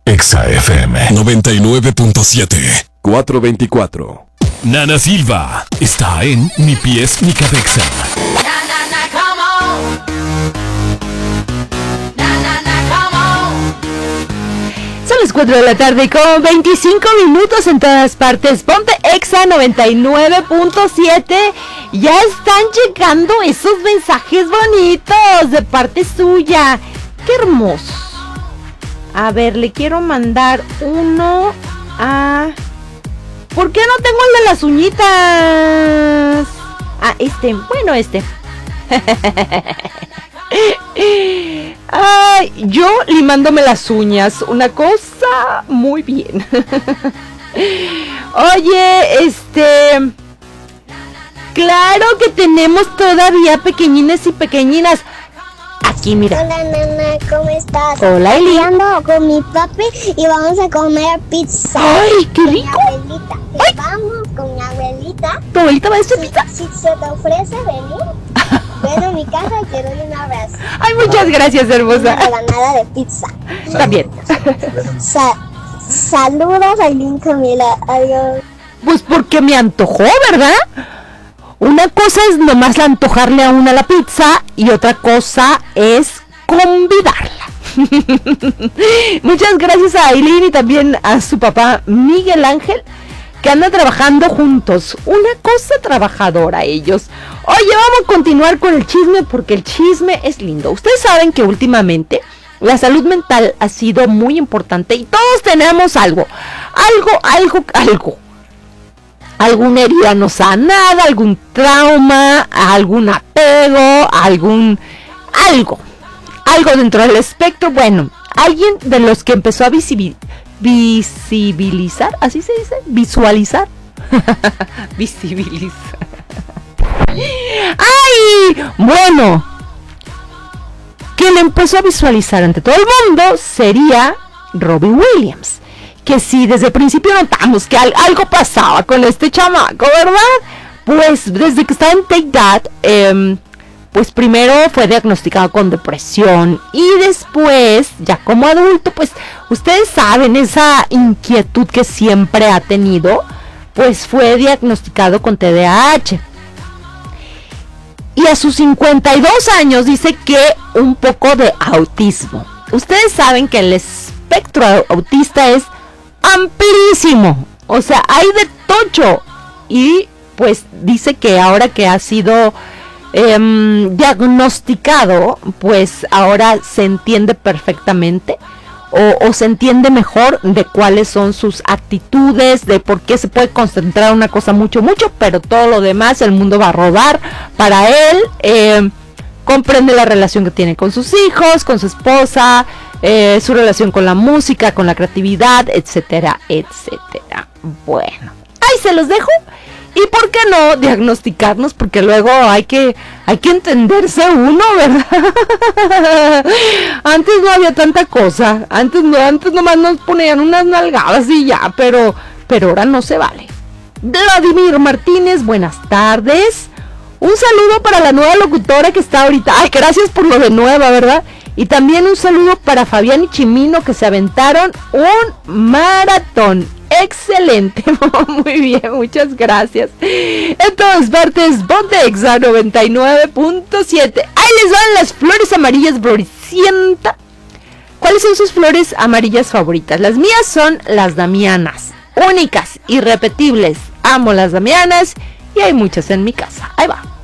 Exa FM 99.7 424. Nana Silva está en Ni Pies Ni Cabeza. Son las 4 de la tarde con 25 minutos en todas partes. Ponte Exa 99.7. Ya están llegando esos mensajes bonitos de parte suya. ¡Qué hermoso! A ver, le quiero mandar uno a... ¿Por qué no tengo el de las uñitas? Ah, bueno, Ay, yo limándome las uñas, una cosa muy bien. Oye, claro que tenemos todavía pequeñines y pequeñinas. Aquí, mira. Hola, Nana, ¿cómo estás? Hola, Eli. Ando con mi papi y vamos a comer pizza. ¡Ay, qué rico! Con mi abuelita. ¡Ay! Vamos con mi abuelita. ¿Tu abuelita va a hacer pizza? Si se te ofrece venir, ven a mi casa y te doy un abrazo. Ay, muchas gracias, hermosa. Una rebanada de pizza. Está bien. Saludos, Aileen Camila. Adiós. Pues porque me antojó, ¿verdad? Una cosa es nomás antojarle a una la pizza y otra cosa es convidarla. Muchas gracias a Aileen y también a su papá Miguel Ángel, que andan trabajando juntos. Una cosa trabajadora ellos. Oye, vamos a continuar con el chisme porque el chisme es lindo. Ustedes saben que últimamente la salud mental ha sido muy importante y todos tenemos algo. Alguna herida no sanada, algún trauma, algún apego, algo dentro del espectro. Bueno, alguien de los que empezó a visibilizar, ¿así se dice? Visualizar. Visibilizar. ¡Ay! Bueno, quien empezó a visualizar ante todo el mundo sería Robbie Williams. Que si desde el principio notamos que algo pasaba con este chamaco, ¿verdad? Pues desde que estaba en Take That, pues primero fue diagnosticado con depresión y después, ya como adulto, pues ustedes saben esa inquietud que siempre ha tenido, pues fue diagnosticado con TDAH. Y a sus 52 años dice que un poco de autismo. Ustedes saben que el espectro autista es amplísimo, o sea, hay de tocho. Y pues dice que ahora que ha sido diagnosticado, pues ahora se entiende perfectamente o se entiende mejor de cuáles son sus actitudes, de por qué se puede concentrar una cosa mucho, pero todo lo demás el mundo va a rodar para él. Comprende la relación que tiene con sus hijos, con su esposa, su relación con la música, con la creatividad, etcétera, etcétera. Bueno, ahí se los dejo. ¿Y por qué no diagnosticarnos? Porque luego hay que entenderse uno, ¿verdad? Antes no había tanta cosa. Antes nomás nos ponían unas nalgadas y ya, pero ahora no se vale. Vladimir Martínez, buenas tardes. Un saludo para la nueva locutora que está ahorita. Ay, gracias por lo de nueva, ¿verdad? Y también un saludo para Fabián y Chimino, que se aventaron un maratón. Excelente, muy bien, muchas gracias. En todas partes, ponte Exa 99.7. Ahí les van las flores amarillas floricienta. ¿Cuáles son sus flores amarillas favoritas? Las mías son las damianas, únicas, irrepetibles. Amo las damianas y hay muchas en mi casa. Ahí va.